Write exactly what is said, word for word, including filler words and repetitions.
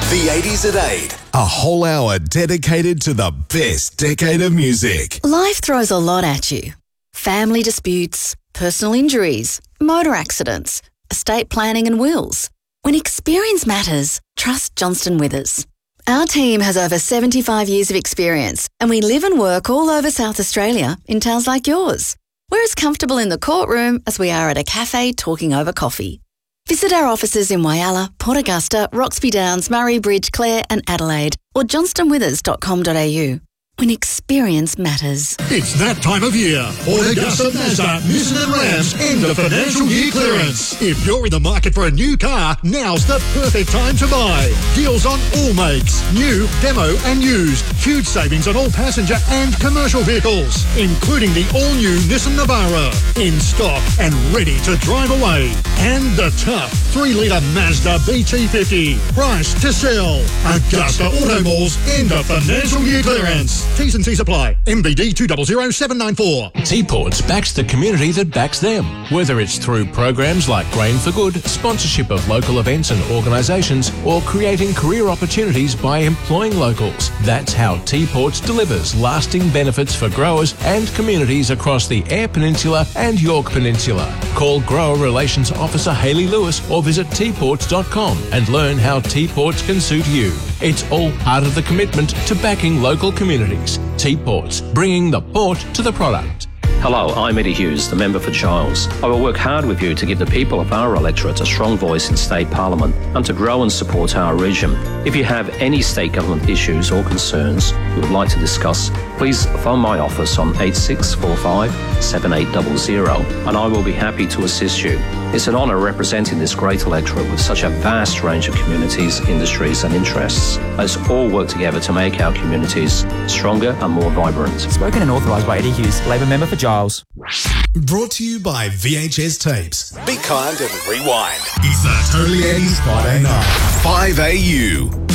The eighties at eight. A whole hour dedicated to the best decade of music. Life throws a lot at you. Family disputes, personal injuries, motor accidents, estate planning and wills. When experience matters, trust Johnston Withers. Our team has over seventy-five years of experience and we live and work all over South Australia in towns like yours. We're as comfortable in the courtroom as we are at a cafe talking over coffee. Visit our offices in Whyalla, Port Augusta, Roxby Downs, Murray Bridge, Clare and Adelaide or johnston withers dot com dot a u. When experience matters. It's that time of year. Port Augusta Mazda, Nissan and Rams end of financial year clearance. If you're in the market for a new car, now's the perfect time to buy. Deals on all makes, new, demo and used. Huge savings on all passenger and commercial vehicles, including the all-new Nissan Navara. In stock and ready to drive away. And the tough three litre Mazda B T fifty. Price to sell. Augusta Auto Mall's end of financial year clearance. T's and C's apply. M B D two zero zero seven nine four. T-Ports backs the community that backs them. Whether it's through programs like Grain for Good, sponsorship of local events and organisations, or creating career opportunities by employing locals. That's how T-Ports delivers lasting benefits for growers and communities across the Eyre Peninsula and York Peninsula. Call Grower Relations Officer Hayley Lewis or visit t ports dot com and learn how T-Ports can suit you. It's all part of the commitment to backing local communities. T-Ports, bringing the port to the product. Hello, I'm Eddie Hughes, the member for Giles. I will work hard with you to give the people of our electorate a strong voice in State Parliament and to grow and support our region. If you have any state government issues or concerns you would like to discuss, please phone my office on eight six four five seven eight zero zero and I will be happy to assist you. It's an honour representing this great electorate with such a vast range of communities, industries and interests. Let's all work together to make our communities stronger and more vibrant. Spoken and authorised by Eddie Hughes, Labor member for Giles. Brought to you by V H S Tapes. Be kind and rewind. It's a Totally eighties Friday night. five A U.